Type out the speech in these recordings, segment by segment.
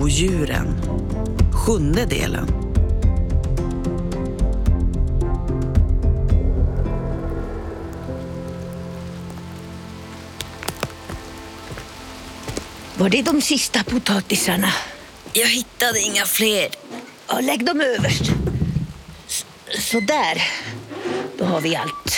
Odjuren. 7:e delen. Var det de sista potatisarna? Jag hittade inga fler. Ja, lägg dem överst. Så där. Då har vi allt.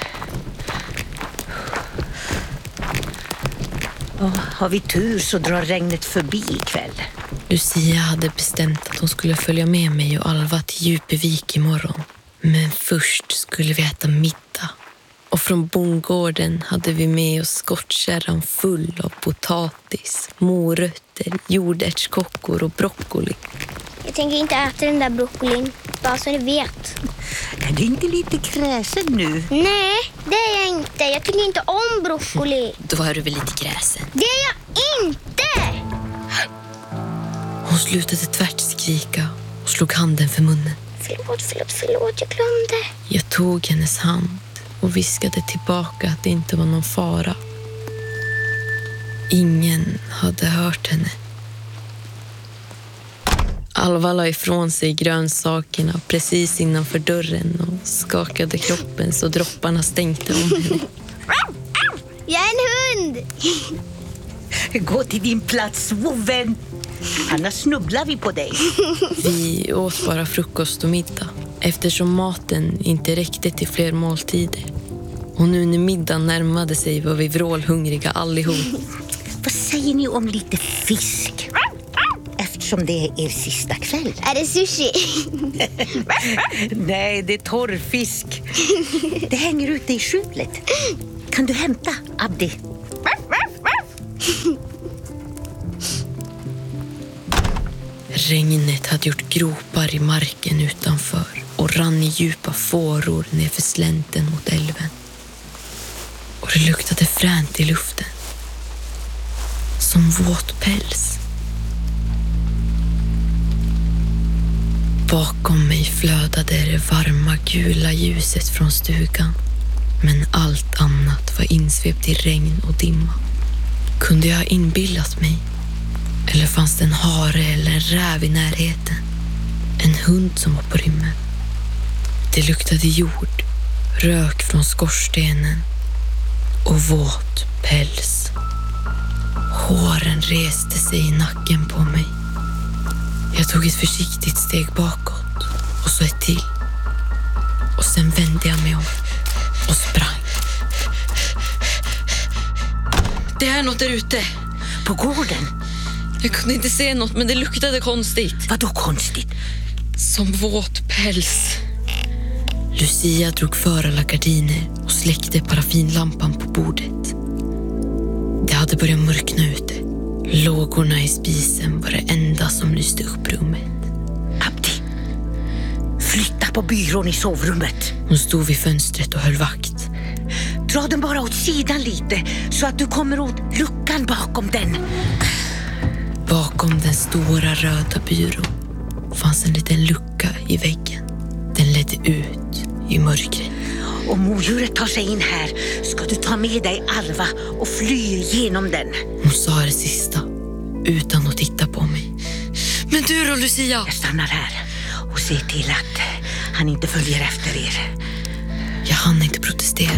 Ja, har vi tur så drar regnet förbi ikväll. Lucia hade bestämt att hon skulle följa med mig och Alva till Djupevik imorgon. Men först skulle vi äta middag. Och från bondgården hade vi med oss skottkärran full av potatis, morötter, jordärtskockor och broccoli. Jag tänker inte äta den där broccolin, bara så du vet. Är du inte lite kräsen nu? Nej, det är jag inte. Jag tycker inte om broccoli. Då är du väl lite kräsen. Det är jag inte! Hon slutade tvärt skrika och slog handen för munnen. Förlåt, jag glömde. Jag tog hennes hand och viskade tillbaka att det inte var någon fara. Ingen hade hört henne. Alva la ifrån sig grönsakerna precis innanför dörren och skakade kroppen så dropparna stänkte om henne. Jag är en hund! Gå till din plats, vovven. Annars snubblar vi på dig. Vi åt bara frukost och middag eftersom maten inte räckte till fler måltider. Och nu när middagen närmade sig var vi vrålhungriga allihop. Vad säger ni om lite fisk? Eftersom det är er sista kväll. Är det sushi? Nej, det är torrfisk. Det hänger ute i skjulet. Kan du hämta, Abdi? Regnet hade gjort gropar i marken utanför och rann i djupa fåror nerför slänten mot älven. Och det luktade fränt i luften. Som våt päls. Bakom mig flödade det varma gula ljuset från stugan. Men allt annat var insvept i regn och dimma. Kunde jag ha inbillat mig? Eller fanns det en hare eller en räv i närheten? En hund som var på rymmen. Det luktade jord, rök från skorstenen och våt päls. Håren reste sig i nacken på mig. Jag tog ett försiktigt steg bakåt och så ett till. Och sen vände jag mig om och sprang. Det är något där ute. På gården? Jag kunde inte se något, men det luktade konstigt. Vadå konstigt? Som våt päls. Lucia drog för alla gardiner och släckte paraffinlampan på bordet. Det hade börjat mörkna ute. Lågorna i spisen var det enda som lyste upp rummet. Abdi, flytta på byrån i sovrummet. Hon stod vid fönstret och höll vakt. Dra den bara åt sidan lite så att du kommer åt luckan bakom den. Bakom den stora röda byrån fanns en liten lucka i väggen. Den ledde ut i mörkret. Om odjuret tar sig in här ska du ta med dig Alva och fly genom den. Hon sa det sista utan att titta på mig. Men du då, Lucia? Jag stannar här och ser till att han inte följer efter er. Jag hann inte protestera.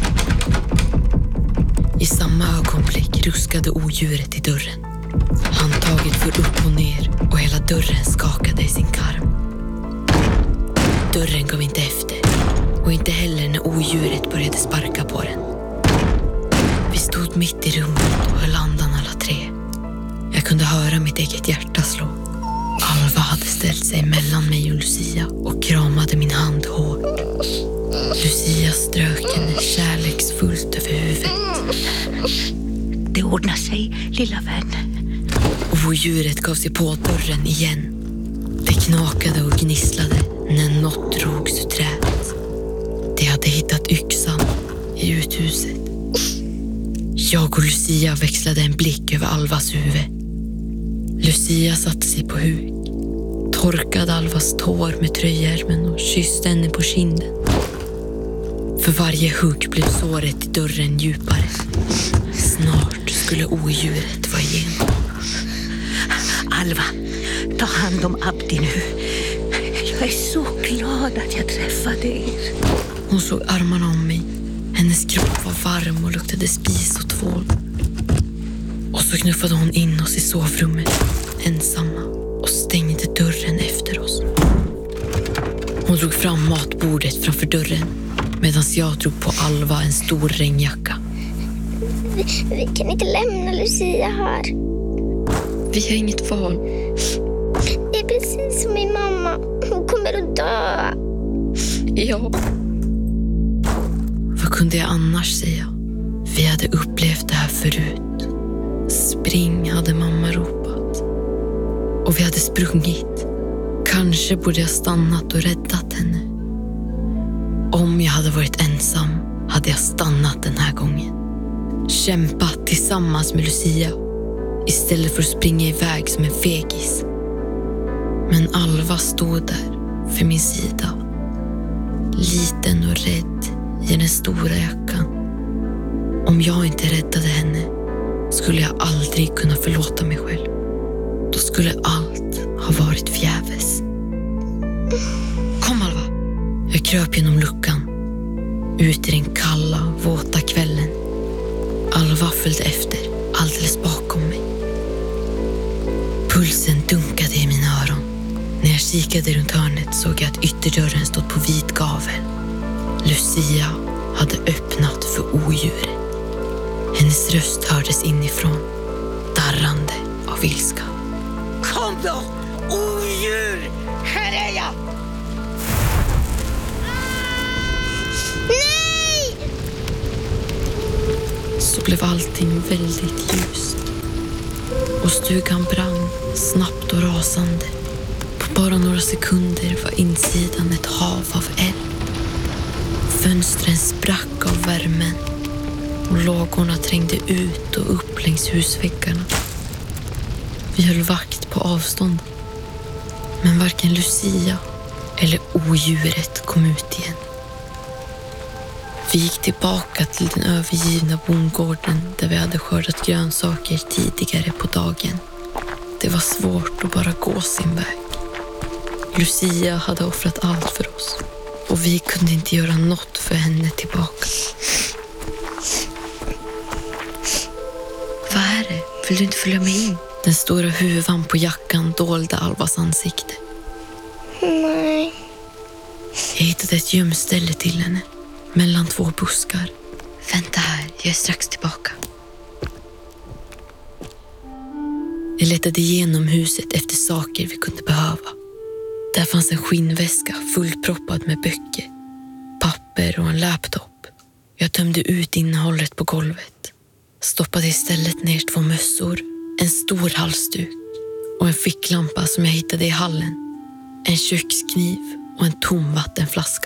I samma ögonblick ruskade odjuret i dörren. Handtaget för upp och ner och hela dörren skakade i sin karm. Dörren gav inte efter och inte heller när odjuret började sparka på den. Vi stod mitt i rummet och höll andan alla tre. Jag kunde höra mitt eget hjärta slå. Alva hade ställt sig mellan mig och Lucia och kramade min hand hårt. Lucia strök henne kärleksfullt över huvudet. Det ordnar sig, lilla vän. Och odjuret gav sig på dörren igen. Det knakade och gnisslade när något drogs ur trädet. De hade hittat yxan i uthuset. Jag och Lucia växlade en blick över Alvas huvud. Lucia satte sig på huk, torkade Alvas tår med tröjärmen och kysste henne på kinden. För varje hugg blev såret i dörren djupare. Snart skulle odjuret vara igenom. Alva, ta hand om Abdi nu. Jag är så glad att jag träffade er. Hon slog armarna om mig. Hennes kropp var varm och luktade spis och tvål. Och så knuffade hon in oss i sovrummet, ensamma, och stängde dörren efter oss. Hon drog fram matbordet framför dörren medan jag drog på Alva en stor regnjacka. Vi kan inte lämna Lucia här. Vi har inget val. Det är precis som min mamma. Hon kommer att dö. Ja. Vad kunde jag annars säga? Vi hade upplevt det här förut. Spring, hade mamma ropat. Och vi hade sprungit. Kanske borde jag stannat och räddat henne. Om jag hade varit ensam hade jag stannat den här gången. Kämpat tillsammans med Lucia istället för att springa iväg som en fegis. Men Alva stod där för min sida. Liten och rädd i den stora jackan. Om jag inte räddade henne skulle jag aldrig kunna förlåta mig själv. Då skulle allt ha varit förgäves. Kom Alva. Jag kröp genom luckan. Ut i den kalla, våta kvällen. Alva följde efter, alldeles bakom mig. Pulsen dunkade i mina öron. När jag kikade runt hörnet såg jag att ytterdörren stod på vid gavel. Lucia hade öppnat för odjuret. Hennes röst hördes inifrån, darrande av ilska. Kom då, odjur! Här är jag! Nej! Så blev allting väldigt ljust. Och stugan brann snabbt och rasande. På bara några sekunder var insidan ett hav av eld. Fönstren sprack av värmen. Och lågorna trängde ut och upp längs husväggarna. Vi höll vakt på avstånd. Men varken Lucia eller odjuret kom ut igen. Vi gick tillbaka till den övergivna bondgården där vi hade skördat grönsaker tidigare på dagen. Det var svårt att bara gå sin väg. Lucia hade offrat allt för oss och vi kunde inte göra något för henne tillbaka. Vad är det? Vill du inte följa med in? Den stora huvan på jackan dolde Alvas ansikte. Nej. Jag hittade ett gömställe till henne. Mellan två buskar. Vänta här, jag är strax tillbaka. Jag letade igenom huset efter saker vi kunde behöva. Där fanns en skinnväska fullproppad med böcker, papper och en laptop. Jag tömde ut innehållet på golvet. Stoppade istället ner 2 mössor, en stor halsduk och en ficklampa som jag hittade i hallen. En kökskniv och en tom vattenflaska.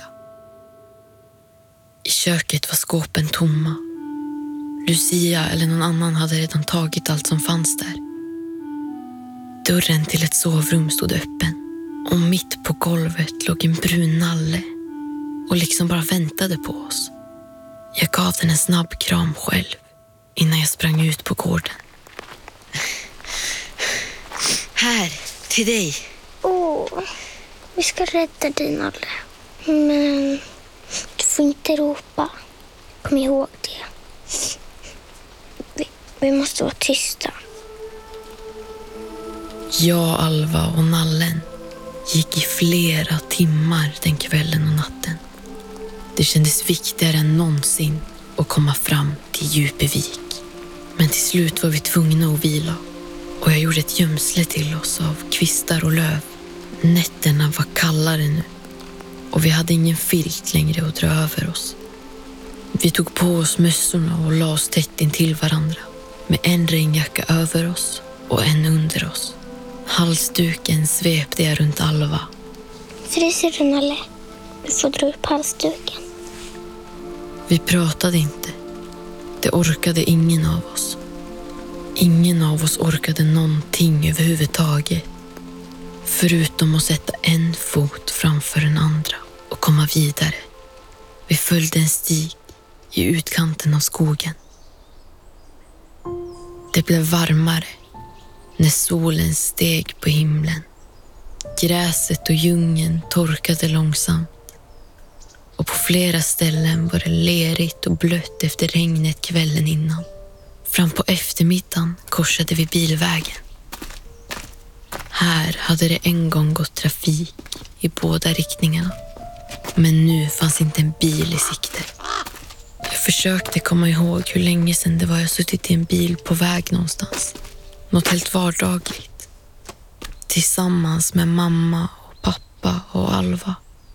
I köket var skåpen tomma. Lucia eller någon annan hade redan tagit allt som fanns där. Dörren till ett sovrum stod öppen. Och mitt på golvet låg en brun nalle. Och liksom bara väntade på oss. Jag gav den en snabb kram själv. Innan jag sprang ut på gården. Här, till dig. Vi ska rädda dig, Nalle. Men du får inte ropa. Kom ihåg det. Vi måste vara tysta. Jag, Alva och Nallen gick i flera timmar den kvällen och natten. Det kändes viktigare än någonsin att komma fram till Djupevik. Men till slut var vi tvungna att vila. Och jag gjorde ett gömsle till oss av kvistar och löv. Nätterna var kallare nu. Och vi hade ingen filt längre att dra över oss. Vi tog på oss mössorna och la oss tätt in till varandra. Med en regnjacka över oss och en under oss. Halsduken svepte jag runt Alva. Fryser du, Nalle? Du får dra upp halsduken. Vi pratade inte. Det orkade ingen av oss. Ingen av oss orkade någonting överhuvudtaget. Förutom att sätta en fot framför den andra och komma vidare. Vi följde en stig i utkanten av skogen. Det blev varmare. när solen steg på himlen. Gräset och djungeln torkade långsamt. Och på flera ställen var det lerigt och blött efter regnet kvällen innan. Fram på eftermiddagen korsade vi bilvägen. Här hade det en gång gått trafik i båda riktningarna. Men nu fanns inte en bil i sikte. Jag försökte komma ihåg hur länge sedan det var jag suttit i en bil på väg någonstans. Något helt vardagligt. Tillsammans med mamma och pappa och Alva.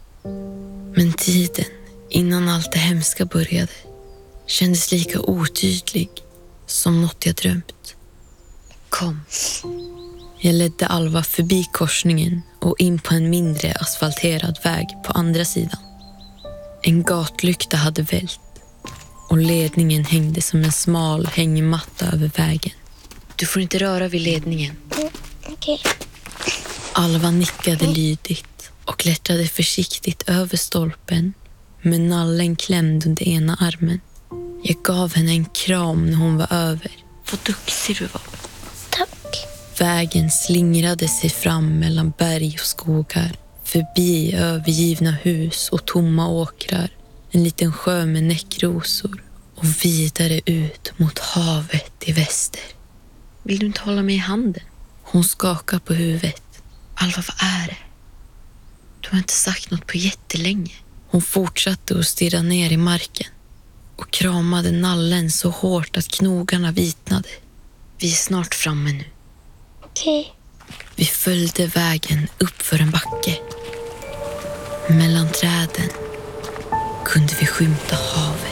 Men tiden innan allt det hemska började kändes lika otydlig som något jag drömt. Kom. Jag ledde Alva förbi korsningen och in på en mindre asfalterad väg på andra sidan. En gatlykta hade vält och ledningen hängde som en smal hängmatta över vägen. Du får inte röra vid ledningen. Okej. Alva nickade lydigt och klättrade försiktigt över stolpen med nallen klämd under ena armen. Jag gav henne en kram när hon var över. Vad duktig du var. Tack. Vägen slingrade sig fram mellan berg och skogar, förbi övergivna hus och tomma åkrar, en liten sjö med näckrosor och vidare ut mot havet i väster. Vill du inte hålla mig i handen? Hon skakade på huvudet. Alva, vad är det? Du har inte sagt något på jättelänge. Hon fortsatte att stirra ner i marken och kramade nallen så hårt att knogarna vitnade. Vi är snart framme nu. Okej. Vi följde vägen upp för en backe. Mellan träden kunde vi skymta havet.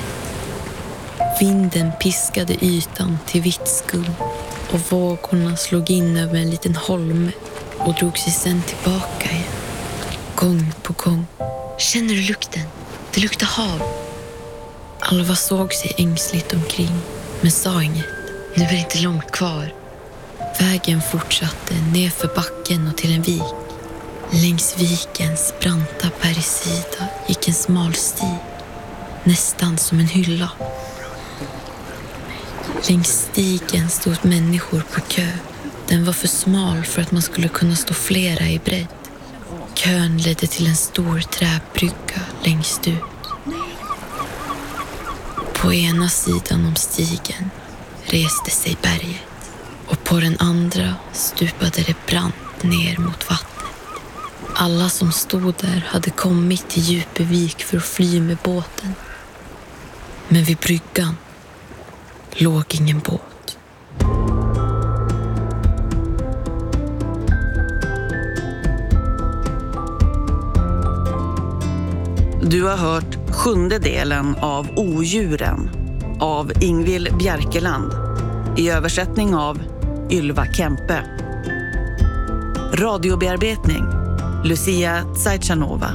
Vinden piskade ytan till vitt skum och vågorna slog in över en liten holme och drog sig sen tillbaka igen. Gång på gång. Känner du lukten? Det luktar hav. Alva såg sig ängsligt omkring men sa inget. Nu är det inte långt kvar. Vägen fortsatte ner för backen och till en vik. Längs vikens branta bergssida gick en smal stig, nästan som en hylla. Längs stigen stod människor på kö. Den var för smal för att man skulle kunna stå flera i bredd. Kön ledde till en stor träbrygga längst ut. På ena sidan om stigen reste sig berget och på den andra stupade det brant ner mot vattnet. Alla som stod där hade kommit till Djupevik för att fly med båten. Men vid bryggan låg ingen båt. Du har hört 7:e delen av Odjuren av Ingvild Bjerkeland i översättning av Ylva Kempe. Radiobearbetning Lucia Tsajchanova.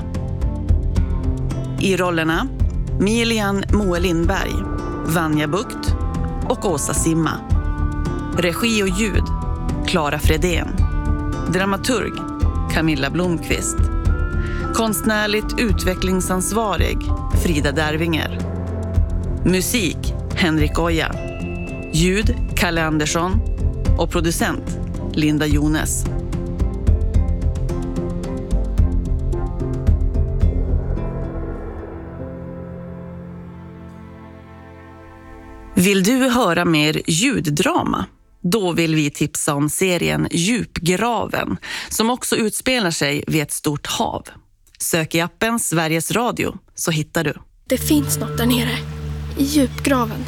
I rollerna Milian Moe Lindberg, Vanja Bukt och Åsa Simma. Regi och ljud Clara Fredén. Dramaturg Camilla Blomqvist. Konstnärligt utvecklingsansvarig Frida Dervinger. Musik Henrik Oja. Ljud Kalle Andersson och producent Linda Jones. Vill du höra mer ljuddrama? Då vill vi tipsa om serien Djupgraven som också utspelar sig vid ett stort hav. Sök i appen Sveriges Radio så hittar du. Det finns något där nere, i djupgraven.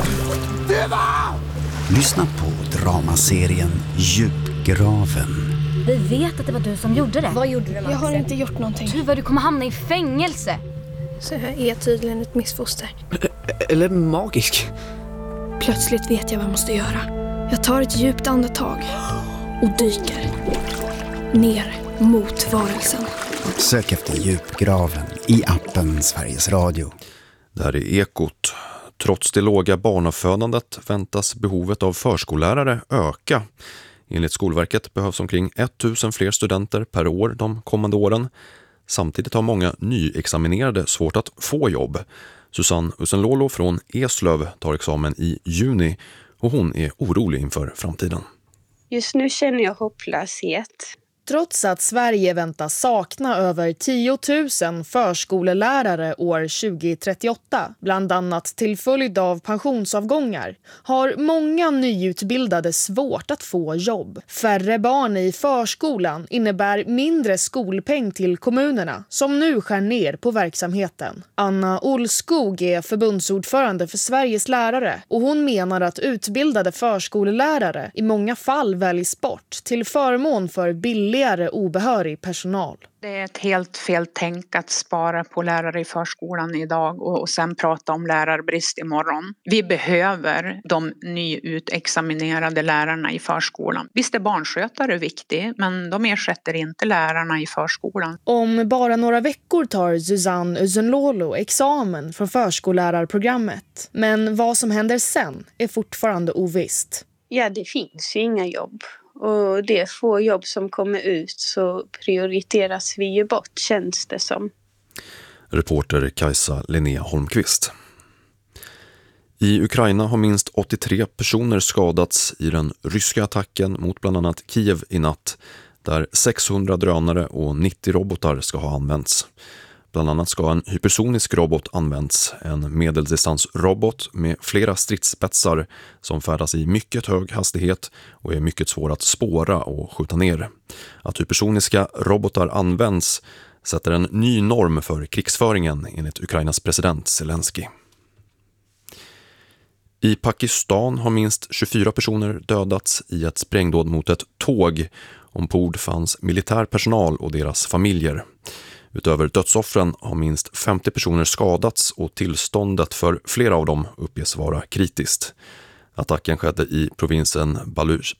Lyssna på dramaserien Djupgraven. Vi vet att det var du som gjorde det. Vad gjorde du, Max? Jag har inte gjort någonting. Du kommer hamna i fängelse. Så jag är tydligen ett missfoster. Eller magisk. Plötsligt vet jag vad jag måste göra. Jag tar ett djupt andetag och dyker ner mot varelsen. Sök efter Djupgraven i appen Sveriges Radio. Det här är Ekot. Trots det låga barnafödandet väntas behovet av förskollärare öka. Enligt Skolverket behövs omkring 1000 fler studenter per år de kommande åren. Samtidigt har många nyexaminerade svårt att få jobb. Susanne Usenlolo från Eslöv tar examen i juni och hon är orolig inför framtiden. Just nu känner jag hopplöshet. Trots att Sverige väntas sakna över 10 000 förskolelärare år 2038, bland annat till följd av pensionsavgångar, har många nyutbildade svårt att få jobb. Färre barn i förskolan innebär mindre skolpeng till kommunerna som nu skär ner på verksamheten. Anna Olskog är förbundsordförande för Sveriges lärare och hon menar att utbildade förskolelärare i många fall väljs bort till förmån för billigare obehörig personal. Det är ett helt fel tänk att spara på lärare i förskolan idag och sen prata om lärarbrist imorgon. Vi behöver de nyutexaminerade lärarna i förskolan. Visst är barnskötare viktigt, men de ersätter inte lärarna i förskolan. Om bara några veckor tar Susanne Özunlolo examen från förskollärarprogrammet. Men vad som händer sen är fortfarande ovisst. Ja, det finns ju inga jobb. Och det få jobb som kommer ut så prioriteras vi ju bort, känns det som. Reporter Kajsa Linnea Holmqvist. I Ukraina har minst 83 personer skadats i den ryska attacken mot bland annat Kiev i natt, där 600 drönare och 90 robotar ska ha använts. Bland annat ska en hypersonisk robot använts, en medeldistansrobot med flera stridsspetsar som färdas i mycket hög hastighet och är mycket svår att spåra och skjuta ner. Att hypersoniska robotar används sätter en ny norm för krigsföringen enligt Ukrainas president Zelensky. I Pakistan har minst 24 personer dödats i ett sprängdåd mot ett tåg. Ombord fanns militär personal och deras familjer. Utöver dödsoffren har minst 50 personer skadats och tillståndet för flera av dem uppges vara kritiskt. Attacken skedde i provinsen